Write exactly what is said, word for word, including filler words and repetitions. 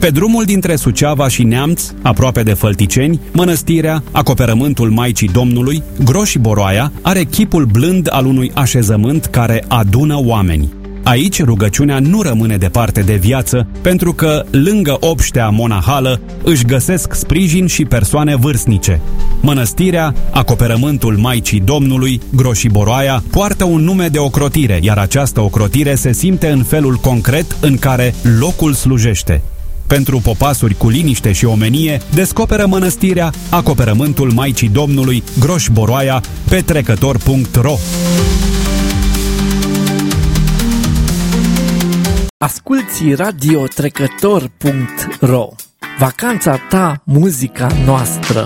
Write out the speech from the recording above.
Pe drumul dintre Suceava și Neamț, aproape de Fălticeni, mănăstirea, acoperământul Maicii Domnului, Groși-Boroaia, are chipul blând al unui așezământ care adună oameni. Aici rugăciunea nu rămâne departe de viață, pentru că, lângă obștea monahală, își găsesc sprijin și persoane vârstnice. Mănăstirea, acoperământul Maicii Domnului, Groși-Boroaia, poartă un nume de ocrotire, iar această ocrotire se simte în felul concret în care locul slujește. Pentru popasuri cu liniște și omenie, descoperă mănăstirea, acoperământul Maicii Domnului, Groși-Boroaia, pe trecător punct ro. Asculți radio trecător punct ro. Vacanța ta, muzica noastră.